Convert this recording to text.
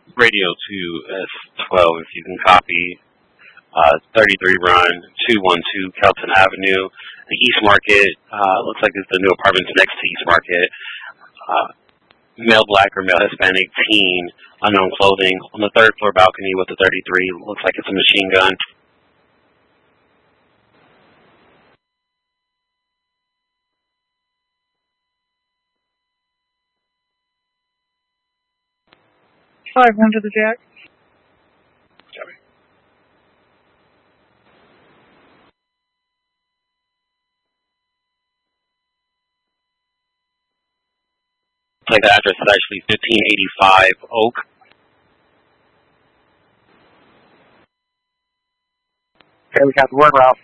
Radio to S12 if you can copy. 33 Run, 212 Kelton Avenue. The East Market, looks like it's the new apartments next to East Market. Male black or male Hispanic teen, unknown clothing. On the third floor balcony with the 33, looks like it's a machine gun. Five one to the Jack. Sorry. Like the address is actually 1585 Oak. Okay, we got the word, Ralph.